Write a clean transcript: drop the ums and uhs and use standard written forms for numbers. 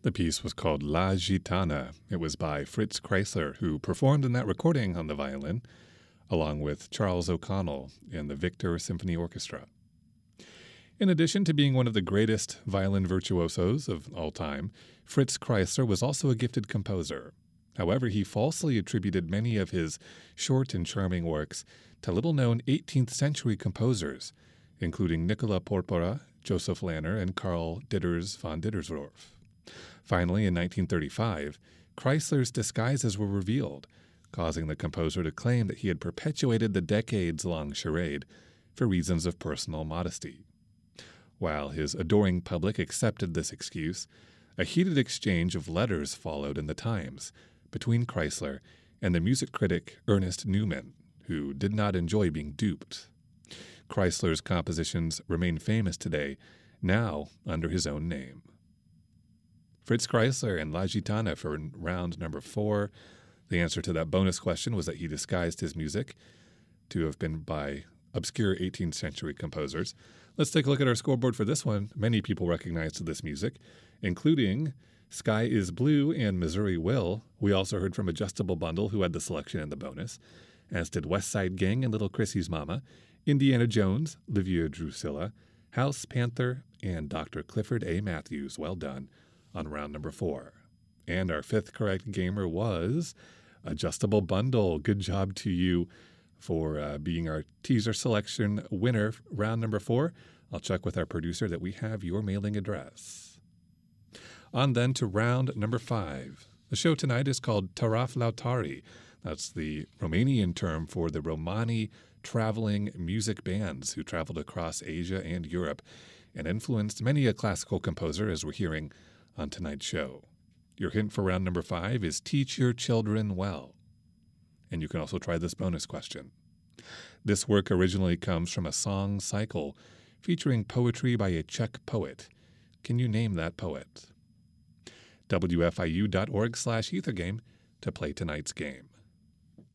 The piece was called La Gitana. It was by Fritz Kreisler, who performed in that recording on the violin, along with Charles O'Connell and the Victor Symphony Orchestra. In addition to being one of the greatest violin virtuosos of all time, Fritz Kreisler was also a gifted composer. However, he falsely attributed many of his short and charming works to little-known 18th century composers, including Nicola Porpora, Joseph Lanner, and Karl Ditters von Dittersdorf. Finally, in 1935, Kreisler's disguises were revealed, causing the composer to claim that he had perpetuated the decades-long charade for reasons of personal modesty. While his adoring public accepted this excuse, a heated exchange of letters followed in the Times between Kreisler and the music critic Ernest Newman, who did not enjoy being duped. Kreisler's compositions remain famous today, now under his own name. Fritz Kreisler and La Gitana for round number 4. The answer to that bonus question was that he disguised his music to have been by obscure 18th century composers. Let's take a look at our scoreboard for this one. Many people recognize this music, including Sky is Blue and Missouri Will. We also heard from Adjustable Bundle, who had the selection and the bonus, as did West Side Gang and Little Chrissy's Mama, Indiana Jones, Livia Drusilla, House Panther, and Dr. Clifford A. Matthews. Well done on round number 4. And our 5th correct gamer was Adjustable Bundle. Good job to you for being our teaser selection winner, round number 4. I'll check with our producer that we have your mailing address. On then to round number 5. The show tonight is called Taraf Lautari. That's the Romanian term for the Romani traveling music bands who traveled across Asia and Europe and influenced many a classical composer, as we're hearing on tonight's show. Your hint for round number 5 is Teach Your Children Well. And you can also try this bonus question. This work originally comes from a song cycle featuring poetry by a Czech poet. Can you name that poet? WFIU.org/ethergame to play tonight's game.